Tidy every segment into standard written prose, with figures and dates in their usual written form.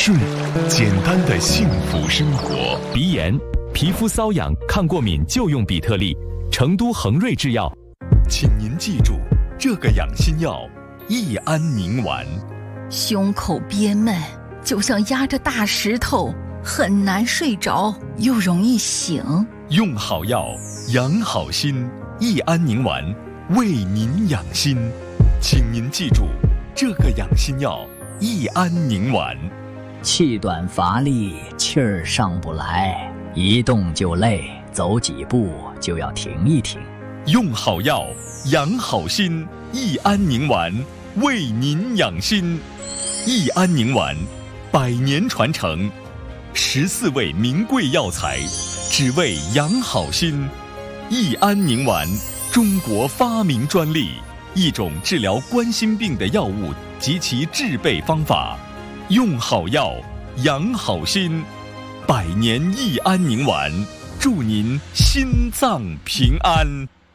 顺，简单的幸福生活。 鼻炎、皮肤瘙痒、抗过敏就用比特利，成都恒瑞制药。 请您记住这个养心药：益安宁丸。 胸口憋闷，就像压着大石头，很难睡着，又容易醒。 用好药，养好心。益安宁丸，为您养心。请您记住这个养心药：益安宁丸。 气短乏力，气儿上不来，一动就累，走几步就要停一停。 用好药，养好心。益安宁丸，为您养心。益安宁丸，100年传承，14味名贵药材，只为养好心。益安宁丸，中国发明专利，一种治疗冠心病的药物及其制备方法。用好药，养好心。100年益安宁丸，祝您心脏平安。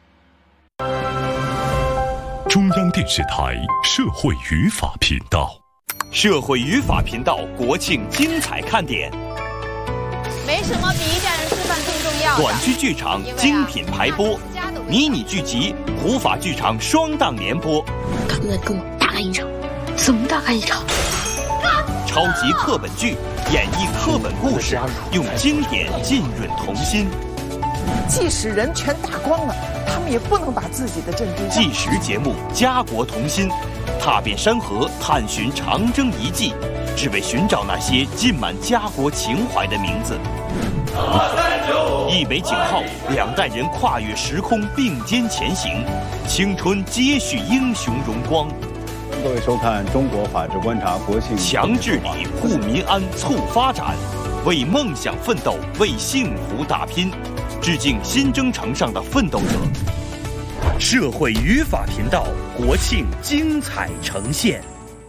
中央电视台社会语法频道， 社会语法频道国庆精彩看点。 没什么比一家人吃饭更重要的。 短剧剧场精品排播，迷你剧集普法剧场双档联播。 敢不敢跟我大干一场？怎么大干一场？ 超级课本剧演绎课本故事，用经典浸润童心。 即使人全打光了，他们也不能把自己的阵地。 纪实节目家国童心，踏遍山河，探寻长征遗迹，只为寻找那些浸满家国情怀的名字。一枚警号，2代人跨越时空并肩前行，青春接续英雄荣光。 各位收看《中国法治观察》国庆强治理、护民安、促发展，为梦想奋斗，为幸福打拼，致敬新征程上的奋斗者。社会语法频道国庆精彩呈现。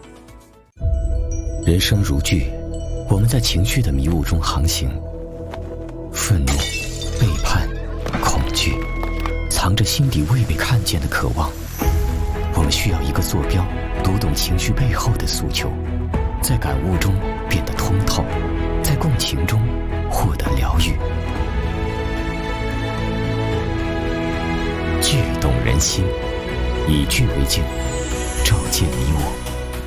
人生如剧，我们在情绪的迷雾中航行，愤怒、背叛、恐惧，藏着心底未被看见的渴望。我们需要一个坐标，读懂情绪背后的诉求，在感悟中变得通透，在共情中获得疗愈。剧动人心，以剧为镜，照见你我。